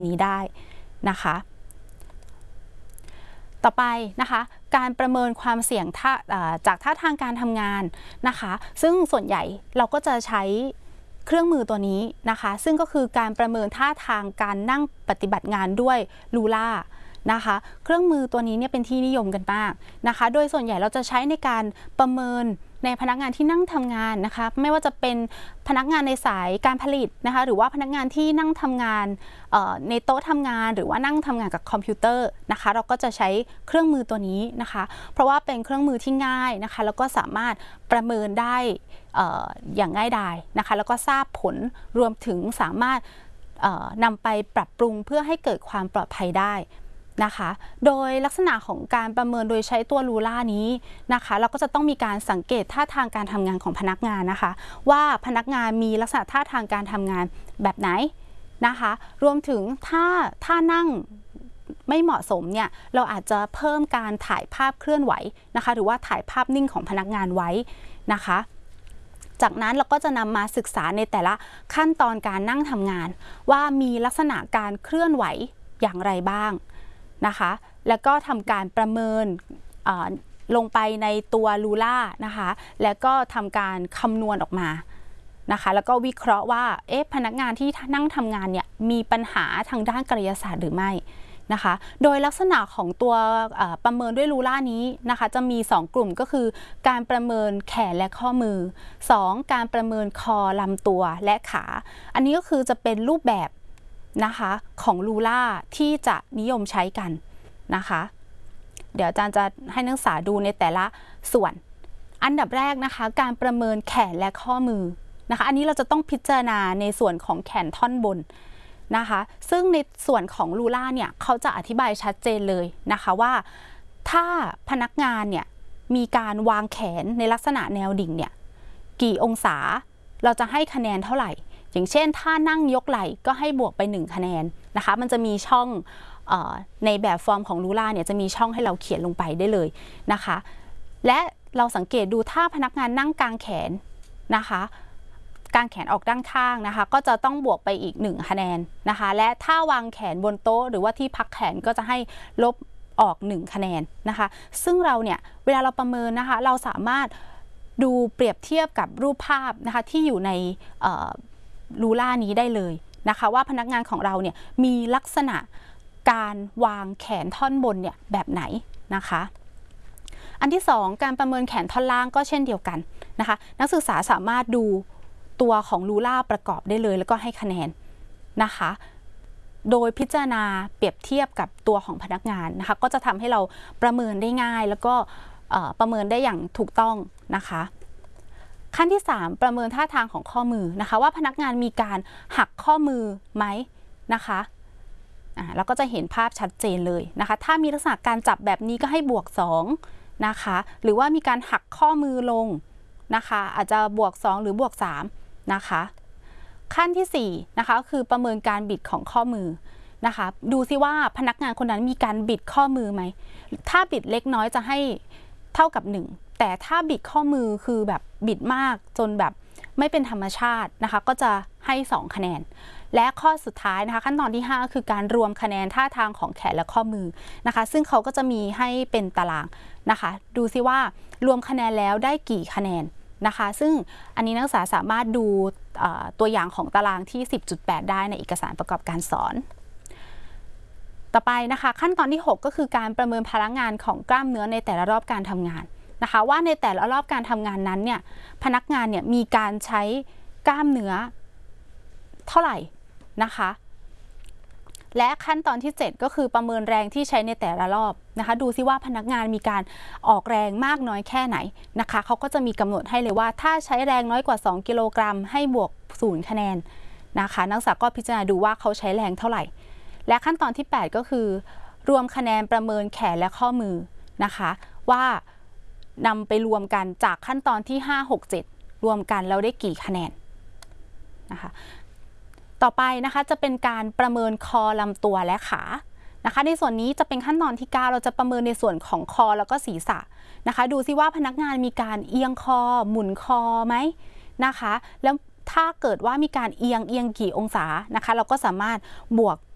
นี้ได้นะคะต่อไปนะคะการประเมินความเสี่ยงจากท่าทางการทำงานนะคะซึ่งส่วนใหญ่เราก็จะใช้เครื่องมือตัวนี้นะคะซึ่งก็คือการประเมินท่าทางการนั่งปฏิบัติงานด้วยลูล่านะคะเครื่องมือตัวนี้เนี่ยเป็นที่นิยมกันมากนะคะโดยส่วนใหญ่เราจะใช้ในการประเมินในพนักงานที่นั่งทำงานนะคะไม่ว่าจะเป็นพนักงานในสายการผลิตนะคะหรือว่าพนักงานที่นั่งทำงานในโต๊ะทำงานหรือว่านั่งทำงานกับคอมพิวเตอร์นะคะเราก็จะใช้เครื่องมือตัวนี้นะคะเพราะว่าเป็นเครื่องมือที่ง่ายนะคะแล้วก็สามารถประเมินได้อย่างง่ายดายนะคะแล้วก็ทราบผลรวมถึงสามารถนำไปปรับปรุงเพื่อให้เกิดความปลอดภัยได้นะคะโดยลักษณะของการประเมินโดยใช้ตัวลูล่านี้นะคะเราก็จะต้องมีการสังเกตท่าทางการทำงานของพนักงานนะคะว่าพนักงานมีลักษณะท่าทางการทำงานแบบไหนนะคะรวมถึงถ้านั่งไม่เหมาะสมเนี่ยเราอาจจะเพิ่มการถ่ายภาพเคลื่อนไหวนะคะหรือว่าถ่ายภาพนิ่งของพนักงานไว้นะคะจากนั้นเราก็จะนำมาศึกษาในแต่ละขั้นตอนการนั่งทำงานว่ามีลักษณะการเคลื่อนไหวอย่างไรบ้างนะคะแล้วก็ทำการประเมินลงไปในตัวลูล่านะคะแล้วก็ทำการคำนวณออกมานะคะแล้วก็วิเคราะห์ว่าพนักงานที่นั่งทำงานเนี่ยมีปัญหาทางด้านกายศาสตร์หรือไม่นะคะโดยลักษณะของตัวประเมินด้วยลูล่านี้นะคะจะมี2กลุ่มก็คือการประเมินแขนและข้อมือ2การประเมินคอลำตัวและขาอันนี้ก็คือจะเป็นรูปแบบนะคะของลูล่าที่จะนิยมใช้กันนะคะเดี๋ยวอาจารย์จะให้นักศึกษาดูในแต่ละส่วนอันดับแรกนะคะการประเมินแขนและข้อมือนะคะอันนี้เราจะต้องพิจารณาในส่วนของแขนท่อนบนนะคะซึ่งในส่วนของลูล่าเนี่ยเขาจะอธิบายชัดเจนเลยนะคะว่าถ้าพนักงานเนี่ยมีการวางแขนในลักษณะแนวดิ่งเนี่ยกี่องศาเราจะให้คะแนนเท่าไหร่อย่างเช่นถ้านั่งยกไหล่ก็ให้บวกไป1คะแนนนะคะมันจะมีช่องในแบบฟอร์มของลูล่าเนี่ยจะมีช่องให้เราเขียนลงไปได้เลยนะคะและเราสังเกตดูถ้าพนักงานนั่งกางแขนนะคะกางแขนออกด้านข้างนะคะก็จะต้องบวกไปอีก1คะแนนนะคะและถ้าวางแขนบนโต๊ะหรือว่าที่พักแขนก็จะให้ลบออก1คะแนนนะคะซึ่งเราเนี่ยเวลาเราประเมินนะคะเราสามารถดูเปรียบเทียบกับรูปภาพนะคะที่อยู่ในลูล่านี้ได้เลยนะคะว่าพนักงานของเราเนี่ยมีลักษณะการวางแขนท่อนบนเนี่ยแบบไหนนะคะอันที่2การประเมินแขนท่อนล่างก็เช่นเดียวกันนะคะนักศึกษาสามารถดูตัวของลูล่าประกอบได้เลยแล้วก็ให้คะแนนนะคะโดยพิจารณาเปรียบเทียบกับตัวของพนักงานนะคะก็จะทำให้เราประเมินได้ง่ายแล้วก็ประเมินได้อย่างถูกต้องนะคะขั้นที่3ประเมินท่าทางของข้อมือนะคะว่าพนักงานมีการหักข้อมือไหมนะคะเราก็จะเห็นภาพชัดเจนเลยนะคะถ้ามีลักษณะการจับแบบนี้ก็ให้บวก2นะคะหรือว่ามีการหักข้อมือลงนะคะอาจจะบวก2หรือบวก3นะคะขั้นที่4นะคะก็คือประเมินการบิดของข้อมือนะคะดูซิว่าพนักงานคนนั้นมีการบิดข้อมือไหมถ้าบิดเล็กน้อยจะให้เท่ากับ1แต่ถ้าบิดข้อมือคือแบบบิดมากจนแบบไม่เป็นธรรมชาตินะคะก็จะให้2คะแนนและข้อสุดท้ายนะคะขั้นตอนที่5ก็คือการรวมคะแนนท่าทางของแขนและข้อมือนะคะซึ่งเขาก็จะมีให้เป็นตารางนะคะดูซิว่ารวมคะแนนแล้วได้กี่คะแนนนะคะซึ่งอันนี้นักศึกษาสามารถดูตัวอย่างของตารางที่ 10.8 ได้ในเอกสารประกอบการสอนต่อไปนะคะขั้นตอนที่6ก็คือการประเมินพลังงานของกล้ามเนื้อในแต่ละรอบการทำงานนะคะว่าในแต่ละรอบการทำงานนั้นเนี่ยพนักงานเนี่ยมีการใช้กล้ามเนื้อเท่าไหร่นะคะและขั้นตอนที่7ก็คือประเมินแรงที่ใช้ในแต่ละรอบนะคะดูซิว่าพนักงานมีการออกแรงมากน้อยแค่ไหนนะคะเขาก็จะมีกำหนดให้เลยว่าถ้าใช้แรงน้อยกว่า2กิโลกรัมให้บวก0คะแนนนะคะนักศึกษาก็พิจารณาดูว่าเขาใช้แรงเท่าไหร่และขั้นตอนที่8ก็คือรวมคะแนนประเมินแขนและข้อมือนะคะว่านำไปรวมกันจากขั้นตอนที่5 6 7รวมกันแล้วได้กี่คะแนนนะคะต่อไปนะคะจะเป็นการประเมินคอลำตัวและขานะคะในส่วนนี้จะเป็นขั้นตอนที่9เราจะประเมินในส่วนของคอแล้วก็ศีรษะนะคะดูซิว่าพนักงานมีการเอียงคอหมุนคอไหมนะคะแล้วถ้าเกิดว่ามีการเอียงกี่องศานะคะเราก็สามารถบวก